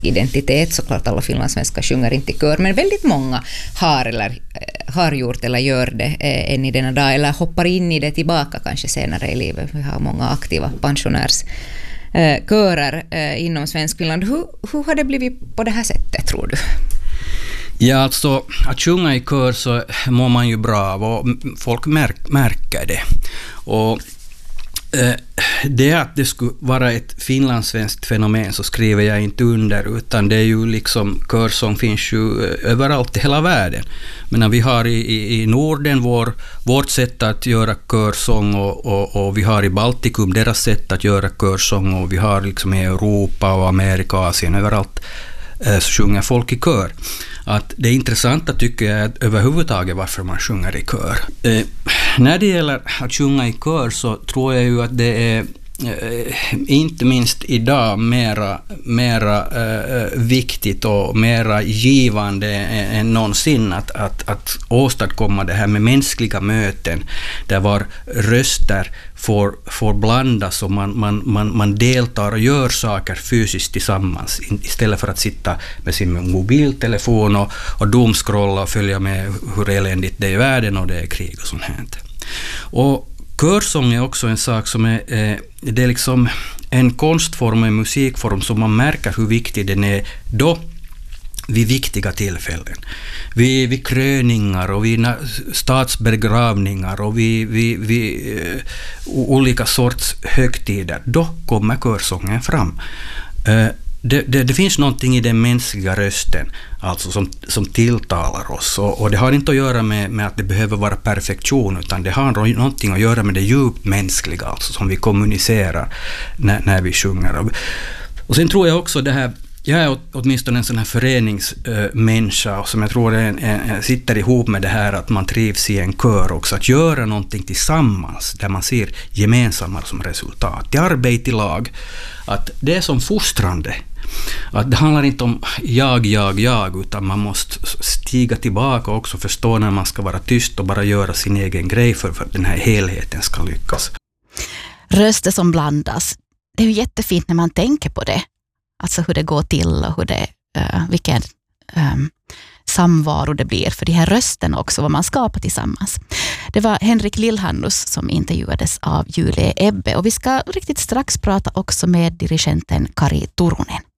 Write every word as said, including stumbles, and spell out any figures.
identitet. Såklart alla finlandssvenskar sjunger inte i kör, men väldigt många har, eller, har gjort eller gör det eh, än i denna dag, eller hoppar in i det tillbaka kanske senare i livet. Vi har många aktiva pensionärs eh, körer eh, inom svensk Finland. Hur, hur har det blivit på det här sättet, tror du? Ja, alltså att sjunga i kör så mår man ju bra av och folk märk, märker det. Och eh, det att det skulle vara ett finlandssvenskt fenomen så skriver jag inte under, utan det är ju liksom, körsång finns ju överallt i hela världen. Men vi har i, i, i Norden vår, vårt sätt att göra körsång och, och, och vi har i Baltikum deras sätt att göra körsång och vi har liksom i Europa och Amerika och Asien överallt eh, så sjunger folk i kör. Att det intressanta tycker jag är överhuvudtaget varför man sjunger i kör. Eh, när det gäller att sjunga i kör så tror jag ju att det är eh, inte minst idag mera, mera eh, viktigt och mera givande än någonsin att, att, att åstadkomma det här med mänskliga möten där var röster får, får blandas och man, man, man, man deltar och gör saker fysiskt tillsammans istället för att sitta med sin mobiltelefon och, och domskrolla och följa med hur eländigt det är i världen och det är krig och sånt här. Och körsång är också en sak som är, eh, det är liksom en konstform och en musikform som man märker hur viktig den är då vid viktiga tillfällen. Vid, vid kröningar och vid statsbegravningar och vid, vid, vid uh, olika sorts högtider. Då kommer körsången fram. Uh, det, det, det finns någonting i den mänskliga rösten alltså som, som tilltalar oss. Och, och det har inte att göra med, med att det behöver vara perfektion, utan det har någonting att göra med det djupt mänskliga alltså, som vi kommunicerar när, när vi sjunger. Och, och sen tror jag också det här. Jag är åtminstone en sån här föreningsmänniska äh, som jag tror är en, en, sitter ihop med det här att man trivs i en kör också. Att göra någonting tillsammans där man ser gemensamma som resultat. Det är arbete i lag. Att det är som fostrande. Att det handlar inte om jag, jag, jag utan man måste stiga tillbaka och också förstå när man ska vara tyst och bara göra sin egen grej för, för att den här helheten ska lyckas. Röster som blandas. Det är ju jättefint när man tänker på det. Alltså hur det går till och hur det, uh, vilken um, samvaro det blir för de här rösten också, vad man skapar tillsammans. Det var Henrik Lillhannus som intervjuades av Julie Ebbe och vi ska riktigt strax prata också med dirigenten Kari Turunen.